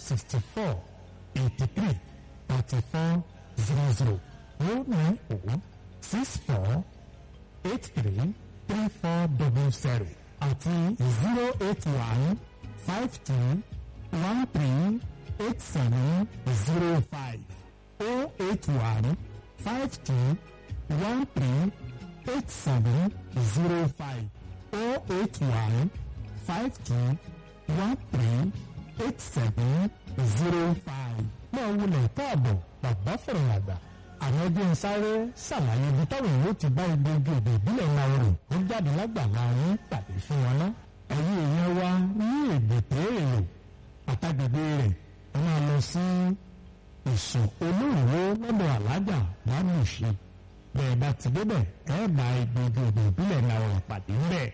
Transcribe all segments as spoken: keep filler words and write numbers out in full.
sixty four eighty three thirty four zero zero oh nine oh six four eight three three four double zero àti zero eight one five two one three eight seven zero five oh eight one five two one three eight seven zero five oh eight one five two one three eight seven zero five. Máa wulẹ̀ káàbọ̀ bàbá fọ̀rọ̀ àgbà. Àwọn ẹgbẹ́ ń sáré ṣàlàyé ibi táwọn èèyàn ti bá igbógi èdè ìbílẹ̀ wọn rò ó jáde lágbàlá yín pàdé fún wọn ná. Ẹ̀yin èèyàn wa ní èdè pé èrò àtàgbègbè rẹ̀ ẹ máa lọ sí ìsọ̀ olóòwò lọ́dọ̀ alájà lámùṣe. Bẹ́ẹ̀ bá ti débẹ̀ ẹ bá igbógi èdè ìbílẹ̀ náà rò pàdé ńbẹ̀.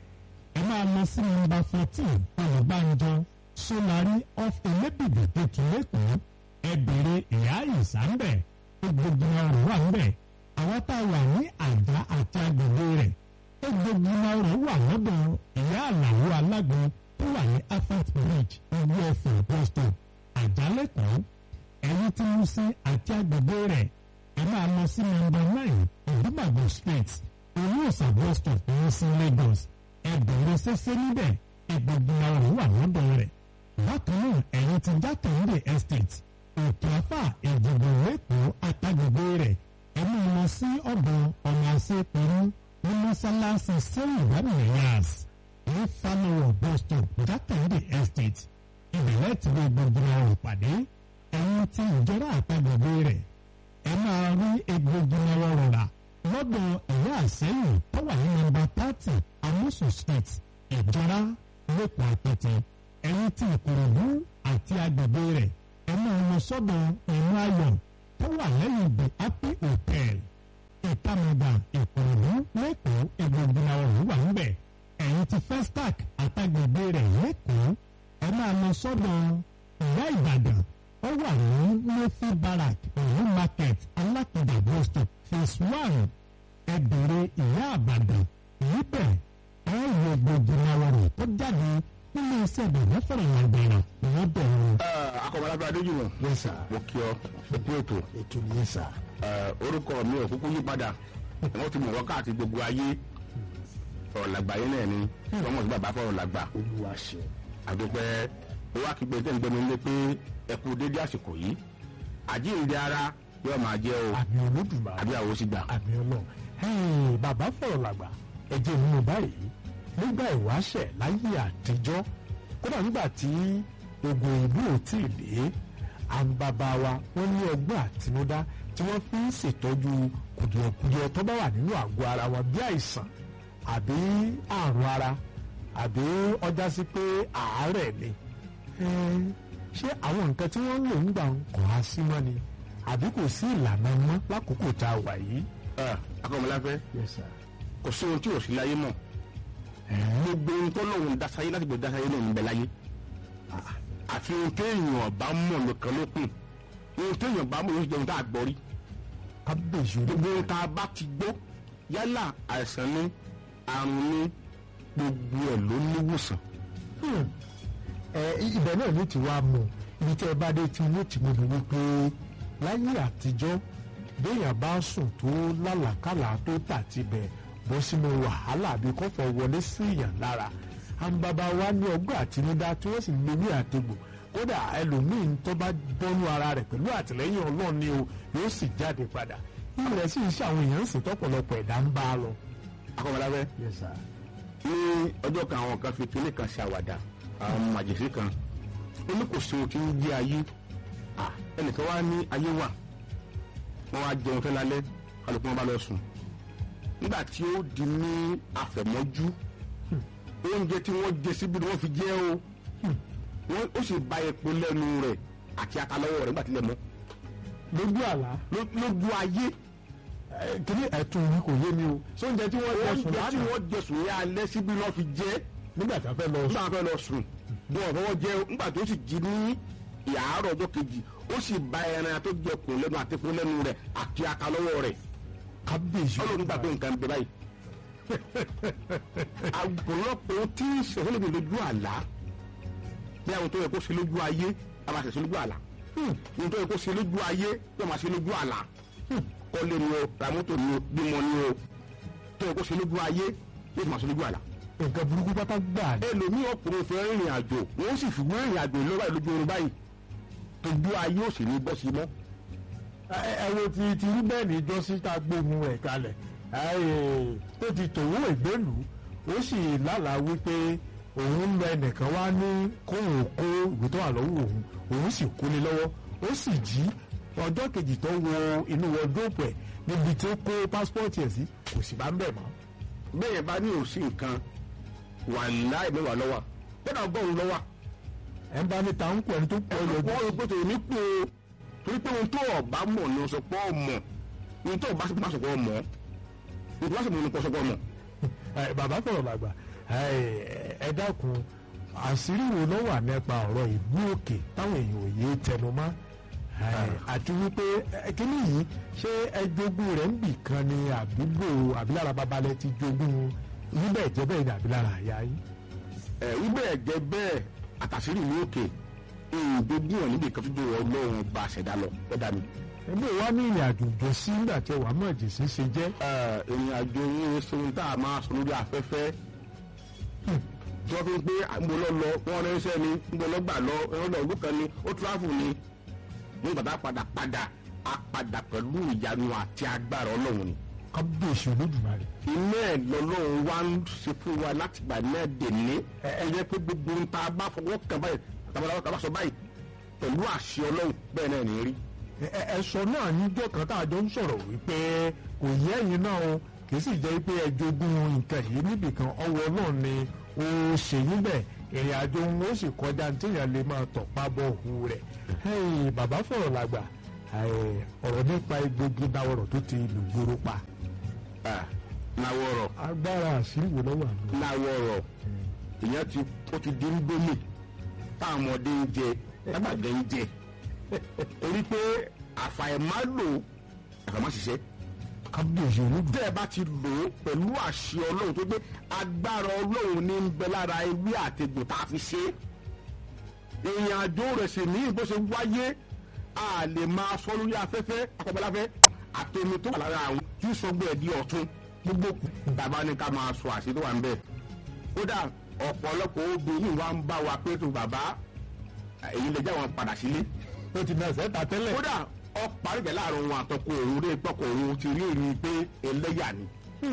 Ẹ máa lọ sí nọ́mbà fourteen Olùbánjọ Sólárì off Elébìdì Tètè lẹ́kọ̀ọ́ ẹ bèrè ìyá ìsà ńbẹ̀ egbògi ọrọ̀ wà ńbẹ̀ àwọn tá a wà ní àjà àti agbègbè rẹ̀ egbògi ọrọ̀ wà lọ́dọ̀ ìyá àlàó alágbó tó wà ní afat bridge ìlú ẹ̀fọ́ boston àjálẹ̀kọ́ ẹ̀yìn tí mo sí àti agbègbè rẹ̀ ẹ máa lọ sí nọ́mbà nine ìdúbàgbò street olú ọ̀sà boston ní sí Lagos ẹ bèrè ṣẹṣẹ níbẹ̀ egbògi ọrọ̀ wà lọ́dọ̀ rẹ̀ bákan náà ẹ̀yìn tí Jákàndé estate òkè afá ìdìbò lẹ́kọ̀ọ́ àtàgbègbè rẹ̀ ẹ máa lọ sí ọ̀dọ̀ ọmọ àṣepẹ̀rú ní mọ́sálásí sẹ́yìn ìwádìíyàs ní family bus stop Jákàndé estate ìbílẹ̀ tí lè gbogbo ọ̀rọ̀ pàdé ẹ̀yìn tí ìjọra àtàgbègbè rẹ̀ ẹ máa rí egbògi ọ̀rọ̀ rà lọ́dọ̀ ìyá àṣẹyìn tó wà ní nọ́mbà thirty Amosu street ìjọra lẹ́kọ̀ọ́ àpẹtẹ ẹ̀yìn tí Ìkòròdú àti agbègbè rẹ̀ ẹ máa lọ sọ́dọ̀ ìlú ayọ̀ tó wà lẹ́yìn the happy hotel ìtàmọ̀dà Ìkòròdú lẹ́kọ̀ọ́ egbògi ọ̀rọ̀ wà níbẹ̀ ẹ̀yìn tí Festac àtàgbègbè rẹ̀ lẹ́kọ̀ọ́ ẹ máa lọ sọ́dọ̀ ìyá Ìbàdàn ó wà ní Nefi Barrack ìlú market alákìdá bus stop phase one ẹ bèrè ìyá Ìbàdàn níbẹ̀ ẹ yọ egbògi ọ̀rọ̀ tó jáde nínú iṣẹ́ ìbẹ̀rẹ̀ fọ̀rọ̀ àgbẹ̀rẹ̀ ìwọ́n bẹ̀rẹ̀. akọ̀bọ̀lábí adéjùmọ̀. Yes sir. mo kí ọ òkú ètò. ètò ni sà. orúkọ mi ò kúkú yí padà wọ́n ti mọ̀ wọ́n káàkiri gbogbo ayé fọ̀rọ̀ làgbà yín náà ni wọ́n mọ̀ sí bàbá fọ̀rọ̀ làgbà. olúwa ṣe. àdúpẹ́ owó akígbe tẹ̀ ń gbẹ́nu lé pé ẹ kú dédé àsìkò yìí àjíǹde ara yóò máa jẹ́ o. àmì Olódùmarè. àbí àwọn ó sì gbà. àmì Ọlọ́run. bàbá fọ̀rọ̀ làgbà ẹ̀jẹ̀ nínú báyìí nígbà ìwáṣẹ̀ láyé àtijọ́ kódà nígbà tí ogun ìlú ò tí ì dé àwọn bàbá wa wọ́n ní ọgbọ́n àtinúdá tí wọ́n fi ń ṣètọ́jú kùdìẹ̀kudiẹ tó bá wà nínú àgọ́ ara wọn bí àìsàn àbí àrùn ara àbí ọjà sí pé àárẹ̀ ni ṣé àwọn nǹkan tí wọ́n ń lò ń gbà ń kọ́ á sí mọ́ ni àbí kò sí ìlànà mọ́ lákòókò tá a wà yìí. akọ̀mọ̀láfẹ́ kò sí ohun tí ò sí láyé mọ́ gbogbo ohun tó lóun dasáyé láti gbogbo dasáyé lóun bẹ láyé àfi ohun tó èèyàn bá mọ̀ nìkan ló kù ohun tó èèyàn bá mọ̀ ló jẹun tá a gbọ́ rí gbogbo ohun tá a bá ti gbọ́ yálà àìsàn ní àrùn ní gbogbo ẹ̀ ló níwòsàn. ibẹ̀ náà ní tiwa mọ̀ ibi tí ẹ bá dé tí wọ́n ti mọ̀ ní wípé láyé àtijọ́ béèyàn bá sùn tó lálàkàlà tó tà tibẹ̀ bọ́ sínú wàhálà àbí kọ́fọ̀ wọlé sí èèyàn lára àwọn bàbá wa ní ọgbọ́n àtinúdá tí wọ́n sì ń lewé àtegbò kódà ẹlòmíín tó bá bọ́nú ara rẹ̀ pẹ̀lú àtìlẹ́yìn Ọlọ́run ni o yóò sì jáde padà ilẹ̀ sì ń ṣe àwọn èèyàn sì tọ́pọ̀lọpọ̀ ẹ̀dá ń bá a lọ. akọ̀mọ̀láfẹ́ ní ọjọ́ kan àwọn kan fi kíní kan ṣe àwàdà àwọn màjèṣí kan ó ní kò sí ohun tí ń jẹ́ ayé ẹnìkan wá ní ayé wà wọ́n wá jẹun fẹ́ lálẹ́ kálukú wọn bá lọ sùn nígbà tí ó di ní àfẹ̀mọ́jú oúnjẹ tí wọ́n jẹ síbi ni wọ́n fi jẹ o wọ́n ó sì ba epo lẹ́nu rẹ̀ àti ata lọ́wọ́ rẹ̀ nígbà tí lè mọ́. lójú àlá. lójú ayé. kìnní ẹ̀tún yìí kò yé mi o. sóúnjẹ tí wọ́n jẹ sùn lánàá. oúnjẹ tí wọ́n jẹ sùn ní alẹ́ síbi ni wọ́n fi jẹ. nígbà tí wọ́n fẹ́ lọ sùn. nígbà tí wọ́n fẹ́ lọ sùn. bí wọ́n fọwọ́ jẹ nígbà tó sì jí ní ìyàárọ̀ ọjọ́ kejì ó sì ba ẹran tó jẹ kùn lẹ́nu àti epo lẹ́nu rẹ̀ àti ata lọ́wọ́ rẹ̀. kábíyèsí. ọlọ́run gbà pé nǹkan bẹ báyìí. ọ̀pọ̀lọpọ̀ tí ìṣẹ̀lẹ̀ lè lójú àlá bí àwọn tó yẹ kó ṣe lójú ayé a máa ṣẹ̀ṣẹ̀ lójú àlá nítorí kó ṣe lójú ayé tó máa ṣe lójú àlá kọ́lé ni o ra mọ́tò ni o bímọ ni o tó yẹ kó ṣe lójú ayé yóò máa ṣe lójú àlá. nǹkan burúkú pátá gbà ní. ẹlòmíì ọkùnrin fẹ́ rìnrìn àjò wọ́n sì fi wọ́n rìnrìn àjò lọ́wọ́ lójú oorun báyìí tójú ayé ò sì ní bọ́ sí mọ́. ẹ wo ti ti rí bẹ́ẹ̀ ní jọ́sí tá a gbóhùn rẹ̀ kalẹ̀ tó ti tòwó ìgbélú ó sì lálàá wípé òun ń lọ ẹnìkan wá ní kóhùn kó ìwé tó wà lọ́wọ́ òun òun sì kó lé lọ́wọ́ ó sì jí ọjọ́ kejì tó wo inú wọdróòpù ẹ̀ níbi tó kó pásítọ̀tì ẹ̀ sí kò sì bá ń bẹ̀ mọ́. bẹ́ẹ̀ bá ní òsì nǹkan wà láì mẹ́wàá lọ́wọ́ kódà ọgọ́rùn-ún lọ́wọ́. ẹ̀ ń bá ní tàun pọ̀ ẹni tó pọ̀ yọjú. wọ́n rò pé tòun ní pé o torí pé ohun tó ọ̀bá mọ̀ ní oṣù pọ̀ mọ̀ ohun tó ọ̀bá sì máa sọ̀kọ̀ mọ̀ ohun tó bá sì mọ̀ ní kọ́ sọ̀kọ̀ mọ̀. bàbá fọ̀rọ̀ bàgbà ẹ dákun àṣírí wo ló wà nípa ọ̀rọ̀ ìlú òkè táwọn èèyàn ò yé tẹnu mọ́ àti wípé kíní yìí ṣé ẹ jogún rẹ̀ ń bì kan ni àbígbò àbílára babalẹ̀ ti jogún wíbẹ̀ jẹ́ bẹ́ẹ̀ ni àbílára àyà yìí. ẹ wíbẹ̀ jẹ́ bẹ́ẹ̀ àtàṣírí ìlú òkè ìjogún ẹ̀ níbi kan tó jẹ́ ọlọ́run bá a ṣẹ̀dá lọ ọ̀dà mi. ẹgbẹ́ wa ní ìrìn àjò jọ sí nígbà tí wàá mọ̀ jèsì ṣe jẹ́. ìrìn àjò yín ṣe ohun tá a máa sọ lórí afẹ́fẹ́ tí wọ́n fi ń pé mo lọ lọ wọ́n rẹ́ iṣẹ́ ni mo lọ gbà lọ ẹ̀rọ lọ ọdún kan ni ó tíráfù ni ní gbàdá padà padà á padà pẹ̀lú ìyanu àti agbára ọlọ́run ni. kábíyèsí olódùmarè. iná ẹ̀ lọ́lọ́run wá ń ṣe fún wa láti gbà náà dè ní ẹ ẹ yẹ pé gbogbo ń ta bá fọwọ́ kàn báyìí tàbí tàbí sọ báyìí pẹ̀lú àṣẹ ọlọ́run bẹ́ẹ̀ náà ní rí. ẹ̀sọ́ náà níjọ́ kan tá a jọ ń sọ̀rọ̀ wípé kò yẹ ẹ̀yin náà o kì í sì jẹ́ pé ẹ jogún nǹkan yìí níbìkan ọwọ́ náà ni ó ṣe níbẹ̀ ìrìn àjò ń ó sì kọjá tíyàn lè máa tọ̀pá bọ̀ òhu rẹ̀. bàbá fọ̀rọ̀ làgbà ọ̀rọ̀ nípa egbògi náwọ̀rọ̀ tó ti lù gbòòrò pa. náwọ̀rọ̀. agbára àṣírí wo lọ́wọ́ àná. náwọ̀rọ̀ ìyẹn ti ó ti di ń gbómi táwọn ọmọdé ń jẹ lágbàdé ń jẹ torí pé àfàìmálò àfàìmáṣiṣẹ́ kábíyèsí olóògùn. tẹ́ ẹ bá ti lò ó pẹ̀lú àṣẹ ọlọ́run tó gbé agbára ọlọ́run ní ń bẹ lára ewé àtegbò tá a fi ṣe é ìrìn àjò rẹ̀ sì ní bó ṣe wáyé a lè máa sọ lórí afẹ́fẹ́ akọ̀bẹ́láfẹ́ àtomi tó wà lára àwọn tí sọgbẹ́ ẹ̀ di ọ̀tún gbogbo bàbá ní ká máa sọ àṣẹ tó wà ń bẹ̀ kódà ọ̀pọ̀lọpọ̀ obìnrin wa ń bá wa pé tó bàbá èyí lè jẹ́ àwọn padà sílé. ó ti náà sẹ́ta tẹ́lẹ̀. kódà ọ̀parí bẹ̀ láàrin òun àtọkọ òun rí pọkọ òun ti rí èyí pé ẹlẹ́yà ni.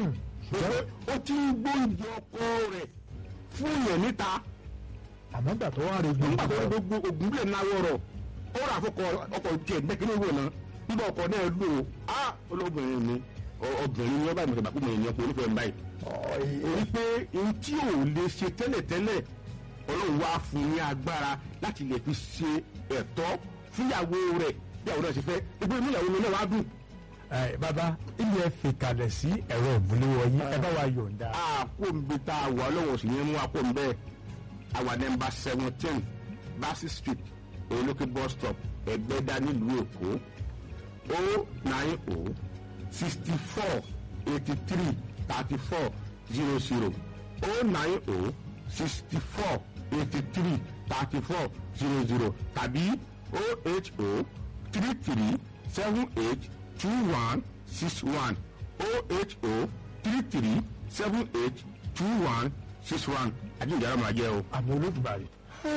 ó ti ń gbóúnjẹ ọkọ rẹ̀ fún yẹn níta. àmọ́ gbà tó wà rẹ̀ gbogbo. nígbà tó gbogbo ògùn bílẹ̀ náwó rọ̀ ó rà fọkọ ọkọ̀ tiẹ̀ gbẹ́kínní wò náà nígbà ọkọ̀ náà lò ó á olóbìnrin ni obìnrin ni wọ́n bá mi sọ̀bà kúmọ̀ ènìyàn pé onífẹ̀ẹ́ ń báyìí. èyí pé ohun tí ò lè ṣe tẹ́lẹ̀tẹ́lẹ̀ ọlọ́run wá fún ní agbára láti lè fi ṣe ẹ̀tọ́ fúnyàwó rẹ̀ bí àwọn náà ṣe fẹ́ gbogbo inú ìyàwó mi náà wá dùn. ẹ bàbá ilé ẹ fi kalẹ̀ sí ẹ̀rọ ìmúléwọ̀ yín ẹ bá wa yọ̀ǹda. àpòǹbí tá a wà lọ́wọ́ sí ni mú àpòǹbẹ́ àwa nẹ́mbà seventeen Bassey street olókè bus stop ẹgbẹ́dá nílùú èkó o nine o sixty four eighty three thirty four zero zero o nine o sixty four eighty three thirty four zero zero tàbí o eight o three three seven eight two one six one o eight o three three seven eight two one six one àjíǹjára máa jẹ́ o. àmì olódùmarè.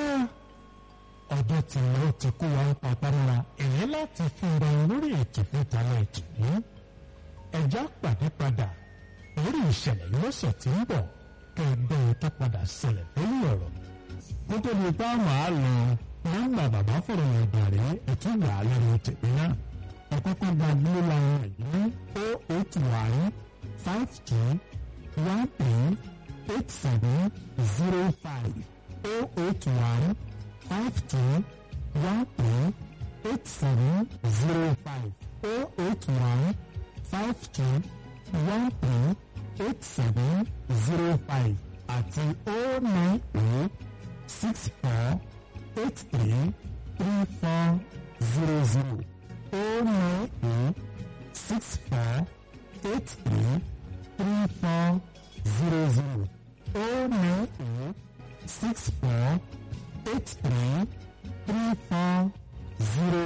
ọjọ́ tí ó ti kó wa ń pa pamọ́ra èyí láti fúnra lórí ètò fún ìtàlẹ̀ ètò yìí ẹjọ́ pàdé padà lórí ìṣẹ̀lẹ̀ lọ́sẹ̀ tí ń bọ̀ kẹ́ẹ̀gbẹ́ tó padà ṣẹlẹ̀ lórí ọ̀rọ̀ kó tó di pa màá lọ nígbà bàbá fọ̀rọ̀ ìgbàre ètò ìgbà lẹ́nu tèmi náà ẹ̀kọ́kọ́ gba gbóló làwọn ẹ̀yìn o eight one five two one three eight seven zero five o eight one five two one three eight seven zero five o eight one five two one three eight seven zero five àti o nine o six four eight three three four zero zero o nine o six four eight three three four zero zero o nine o six four eight three three four